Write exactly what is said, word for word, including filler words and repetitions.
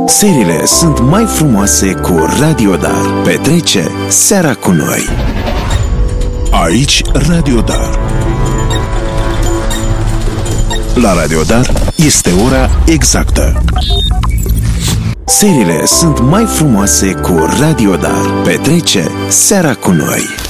Seriile sunt mai frumoase cu Radio Dar. Petrece seara cu noi. Aici Radio Dar. La Radio Dar este ora exactă. Seriile sunt mai frumoase cu Radio Dar. Petrece seara cu noi.